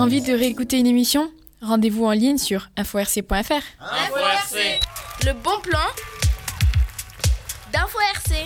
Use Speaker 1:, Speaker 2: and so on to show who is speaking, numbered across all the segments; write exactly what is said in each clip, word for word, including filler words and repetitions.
Speaker 1: Envie de réécouter une émission ? Rendez-vous en ligne sur info r c point f r.
Speaker 2: Info R C,
Speaker 3: le bon plan d'Info R C.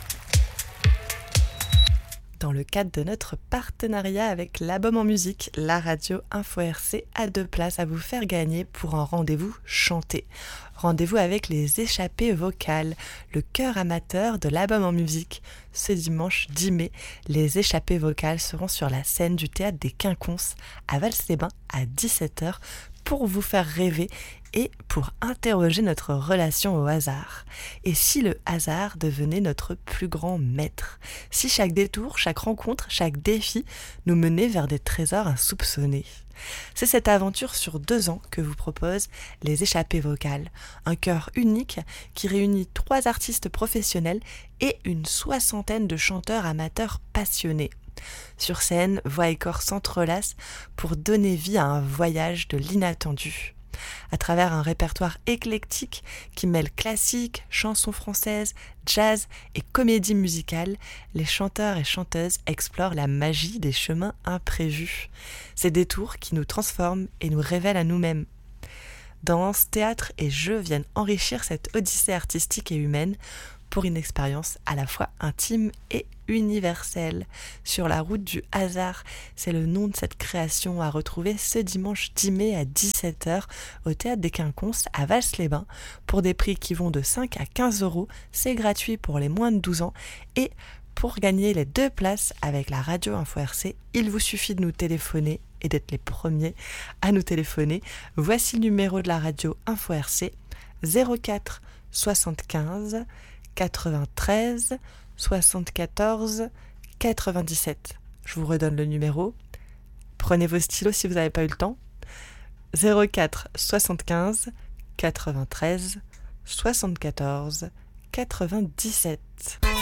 Speaker 4: Dans le cadre de notre partenariat avec l'Album en musique, la radio Info R C a deux places à vous faire gagner pour un rendez-vous chanté. Rendez-vous avec les échappées vocales, le chœur amateur de l'Album en musique. Ce dimanche dix mai, les échappées vocales seront sur la scène du théâtre des Quinconces à Vals-les-Bains à dix-sept heures pour vous faire rêver et pour interroger notre relation au hasard. Et si le hasard devenait notre plus grand maître ? Si chaque détour, chaque rencontre, chaque défi nous menait vers des trésors insoupçonnés ? C'est cette aventure sur deux ans que vous propose les échappées vocales, un chœur unique qui réunit trois artistes professionnels et une soixantaine de chanteurs amateurs passionnés. Sur scène, voix et corps s'entrelacent pour donner vie à un voyage de l'inattendu. À travers un répertoire éclectique qui mêle classique, chansons françaises, jazz et comédie musicale, les chanteurs et chanteuses explorent la magie des chemins imprévus. Ces détours qui nous transforment et nous révèlent à nous-mêmes. Danse, théâtre et jeux viennent enrichir cette odyssée artistique et humaine pour une expérience à la fois intime et universelle. Sur la route du hasard, c'est le nom de cette création à retrouver ce dimanche dix mai à dix-sept heures au Théâtre des Quinconces à Vals-les-Bains pour des prix qui vont de cinq à quinze euros. C'est gratuit pour les moins de douze ans et pour gagner les deux places avec la radio Info R C, il vous suffit de nous téléphoner et d'être les premiers à nous téléphoner. Voici le numéro de la radio Info R C, zéro quatre soixante-quinze quatre-vingt-treize soixante-quatorze quatre-vingt-dix-sept. Je vous redonne le numéro. Prenez vos stylos si vous n'avez pas eu le temps. zéro quatre soixante-quinze quatre-vingt-treize soixante-quatorze quatre-vingt-dix-sept.